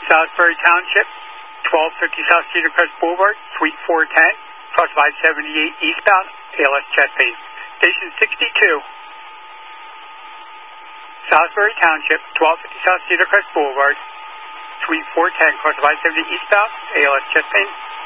Salisbury Township, 1250 South Cedar Crest Boulevard, Suite 410, cross of I-78 eastbound, ALS chest pain. Station 62. Salisbury Township, 1250 South Cedar Crest Boulevard, Suite 410, cross of I-78 eastbound, ALS chest pain.